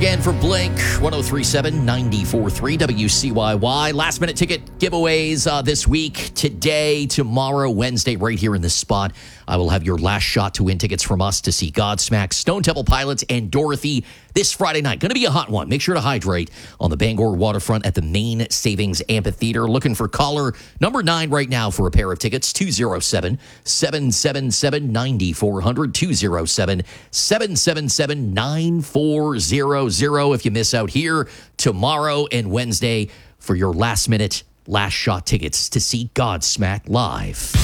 again for Blink 103.7 94.3 WCYY. Last minute ticket giveaways this week, today, tomorrow, Wednesday, right here in this spot. I will have your last shot to win tickets from us to see Godsmack, Stone Temple Pilots, and Dorothy this Friday night. Going to be a hot one. Make sure to hydrate on the Bangor waterfront at the Main Savings Amphitheater. Looking for caller number 9 right now for a pair of tickets, 207-777-9400, 207-777-9400. If you miss out here, tomorrow and Wednesday for your last minute, last shot tickets to see Godsmack live.